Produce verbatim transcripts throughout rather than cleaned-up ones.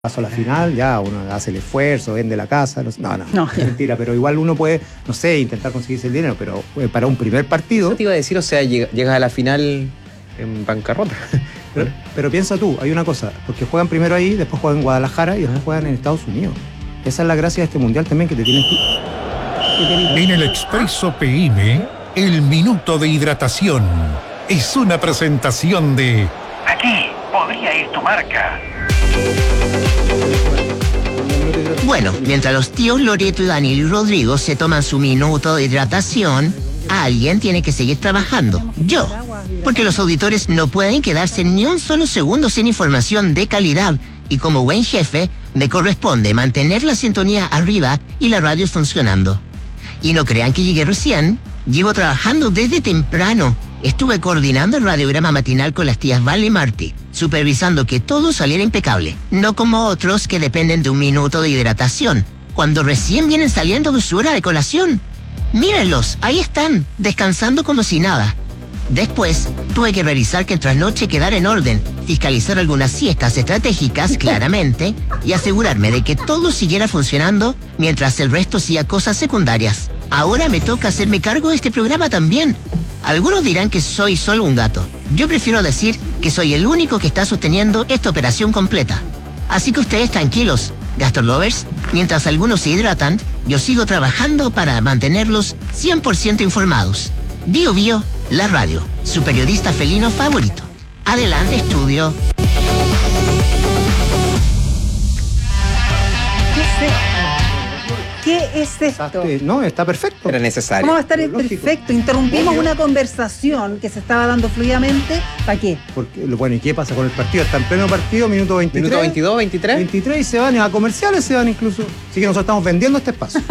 paso a la final, ya uno hace el esfuerzo, vende la casa, no, no, no, no. Mentira, pero igual uno puede, no sé, intentar conseguirse el dinero, pero para un primer partido... Eso te iba a decir, o sea, llegas a la final en bancarrota. Pero, pero piensa tú, hay una cosa, porque juegan primero ahí, después juegan en Guadalajara y después juegan en Estados Unidos. Esa es la gracia de este mundial también, que te tienes que... En el Expreso P M, el minuto de hidratación es una presentación de... Aquí podría ir tu marca. Bueno, mientras los tíos Loreto y Daniel y Rodrigo se toman su minuto de hidratación, alguien tiene que seguir trabajando. Yo. Porque los auditores no pueden quedarse ni un solo segundo sin información de calidad. Y como buen jefe, me corresponde mantener la sintonía arriba y la radio funcionando. Y no crean que llegué recién. Llevo trabajando desde temprano. Estuve coordinando el radiograma matinal con las tías Val y Marty, supervisando que todo saliera impecable. No como otros que dependen de un minuto de hidratación, cuando recién vienen saliendo de su hora de colación. Mírenlos, ahí están, descansando como si nada. Después, tuve que revisar que el trasnoche quedara en orden, fiscalizar algunas siestas estratégicas, claramente, y asegurarme de que todo siguiera funcionando mientras el resto hacía cosas secundarias. Ahora me toca hacerme cargo de este programa también. Algunos dirán que soy solo un gato. Yo prefiero decir que soy el único que está sosteniendo esta operación completa. Así que ustedes tranquilos, gastrolovers, mientras algunos se hidratan, yo sigo trabajando para mantenerlos cien por ciento informados. Bio Bio, la radio, su periodista felino favorito. Adelante, estudio. ¿Qué es esto? No, está perfecto. Era necesario. ¿Cómo va a estar perfecto? Interrumpimos una conversación que se estaba dando fluidamente. ¿Para qué? Porque, bueno, ¿y qué pasa con el partido? Está en pleno partido, minuto veintitrés. Minuto veintidós, veintitrés. veintitrés y se van, y a comerciales se van incluso. Así que nosotros estamos vendiendo este espacio.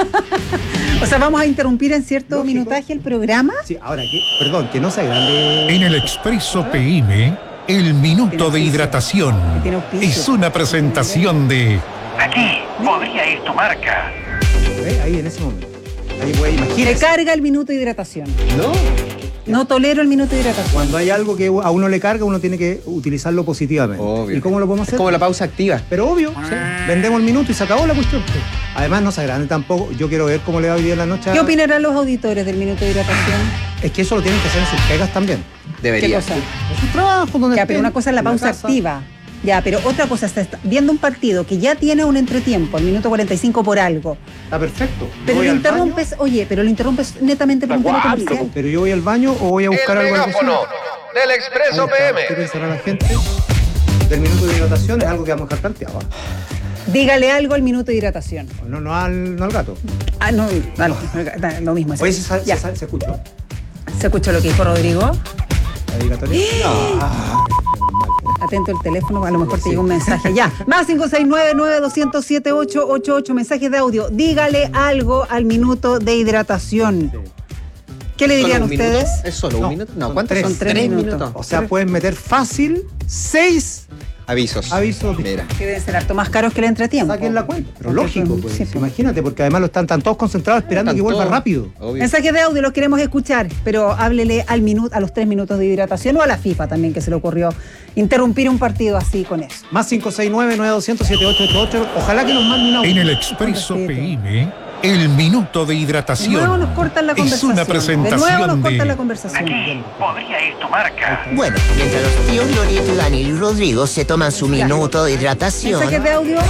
O sea, vamos a interrumpir en cierto Lógico. minutaje el programa. Sí, ahora, ¿qué? Perdón, que no sea grande. En el Expreso P M, el minuto de hidratación es una presentación de... Aquí podría ir tu marca. ¿Eh? Ahí, en ese momento. Ahí puede, Me imagínese. carga el minuto de hidratación. ¿No? No tolero el minuto de hidratación. Cuando hay algo que a uno le carga, uno tiene que utilizarlo positivamente. Obvio. ¿Y cómo lo podemos hacer? Es como la pausa activa. Pero obvio, sí. Vendemos el minuto y se acabó la cuestión. Además, no se agrande tampoco. Yo quiero ver cómo le va hoy día en la noche. ¿Qué opinarán los auditores del minuto de hidratación? Es que eso lo tienen que hacer en sus pegas también. Debería. ¿Qué cosa? En sus trabajos, donde Ya, estén, pero una cosa es la en pausa casa. activa. Ya, pero otra cosa es estar viendo un partido que ya tiene un entretiempo, el minuto cuarenta y cinco por algo. Está perfecto. Pero Voy lo al interrumpes, oye, pero lo interrumpes netamente por un tema comercial. baño, pero yo voy al baño o voy a buscar El algo al megáfono vecino. del Expreso Ahí P está. M. ¿Qué pensará la gente del minuto de hidratación? Es algo que vamos a dejar planteado. Dígale algo al minuto de hidratación. No, no al, no al gato. Ah, no, no, no, lo mismo es. Oye, ¿se, sa- Ya. se, sa- se escuchó? ¿Se escuchó lo que dijo Rodrigo? ¿La dedicatoria? Ah, Atento el teléfono, a lo mejor te llega un mensaje. Ya, más cinco seis nueve, nueve dos cero cero, siete ocho ocho ocho, mensajes de audio. Dígale algo al minuto de hidratación. ¿Qué le dirían ¿Solo un ustedes? minuto? ¿Es solo No, un minuto? No, son ¿cuántos tres. son? Son tres minutos. o sea, pueden meter fácil seis Avisos. avisos. Mira. Que deben ser harto más caros que el entretiempo. Saquen la cuenta. Pero Porque lógico, son- pues. sí, pues. Imagínate, porque además lo están, están todos concentrados esperando que vuelva Tanto- rápido. Obvio. Mensajes de audio los queremos escuchar, pero háblele al minuto, a los tres minutos de hidratación o a la FIFA también, que se le ocurrió interrumpir un partido así con eso. Más cinco seis nueve, nueve dos cero cero, siete ocho ocho ocho. Ojalá que nos manden un audio. En el Expreso P M, el minuto de De hidratación nuevo nos cortan la es conversación. una De nuevo nos presentación cortan la de... conversación. Aquí podría ir tu marca. Bueno, mientras los tíos Loreto y Daniel y Rodrigo se toman su minuto de hidratación... Mensajes de audio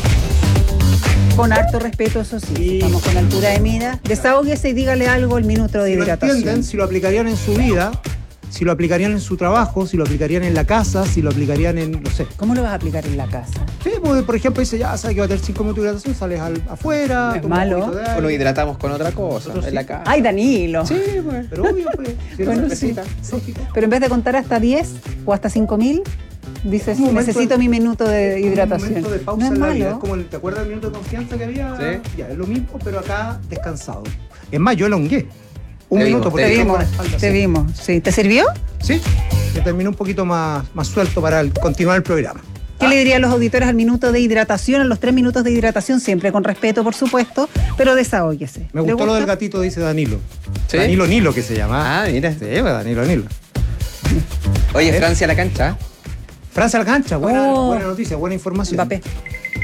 con harto respeto, eso sí. Sí. Estamos con altura de mira. Desahóguese y dígale algo al minuto de Si lo hidratación. entienden, si lo aplicarían en su vida, si lo aplicarían en su trabajo, si lo aplicarían en la casa, si lo aplicarían en, no sé. ¿Cómo lo vas a aplicar en la casa? Sí, pues, por ejemplo, dice, ya sabes que va a tener cinco minutos de hidratación, sales al, afuera, No es tomas un malo. poquito de O aire. lo hidratamos con otra cosa Nosotros en la sí. casa. ¡Ay, Danilo! Sí, pues. Pero obvio, pues. Si es Bueno, una sí, receta, sí. lógico. Pero en vez de contar hasta diez o hasta cinco mil, dices, Un momento necesito de- mi minuto de hidratación. Un momento de pausa No es en la vida. Es malo. como el, ¿te acuerdas del minuto de confianza que había? Sí. Ya, es lo mismo, pero acá descansado. Es más, yo elongué. Un Te minuto vimos, porque Te tengo vimos, la espalda te así. vimos. Sí. ¿Te sirvió? Sí, que terminó un poquito más, más suelto para el- continuar el programa. ¿Qué le dirían los auditores al minuto de hidratación, a los tres minutos de hidratación? Siempre con respeto, por supuesto, pero desahóguese. Me ¿Le gustó lo gusta? del gatito, dice Danilo. ¿Sí? Danilo Nilo, que se llama. Ah, mira. Sí, pues, Danilo Nilo. Oye, Francia a la cancha. Francia al gancha, buena, Oh. buena noticia, buena información. Mbappé.